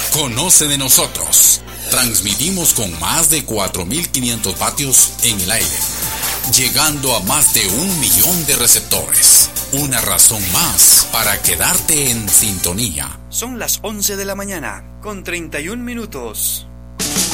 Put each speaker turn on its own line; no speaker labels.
Conoce de nosotros. Transmitimos con más de 4.500 vatios en el aire, llegando a más de 1 millón de receptores. Una razón más para quedarte en sintonía.
Son las 11 de la mañana, con 31 minutos.